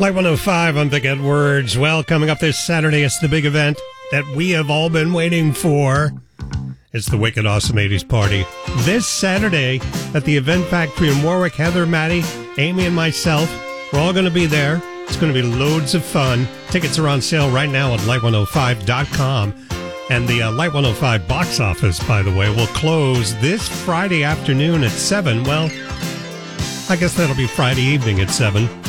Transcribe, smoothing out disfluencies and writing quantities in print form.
Light 105, I'm Vic Edwards. Well, coming up this Saturday, it's the big event that we have all been waiting for. It's the Wicked Awesome 80s Party. This Saturday at the Event Factory in Warwick, Heather, Maddie, Amy, and myself, we're all going to be there. It's going to be loads of fun. Tickets are on sale right now at light105.com. And the Light 105 box office, by the way, will close this Friday afternoon at 7. Well, I guess that'll be Friday evening at 7.